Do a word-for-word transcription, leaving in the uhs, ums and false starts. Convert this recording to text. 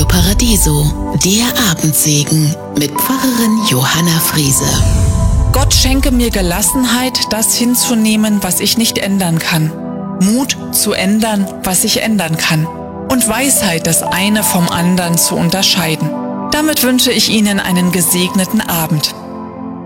Paradiso, der Abendsegen mit Pfarrerin Johanna Friese. Gott schenke mir Gelassenheit, das hinzunehmen, was ich nicht ändern kann. Mut zu ändern, was ich ändern kann. Und Weisheit, das eine vom anderen zu unterscheiden. Damit wünsche ich Ihnen einen gesegneten Abend.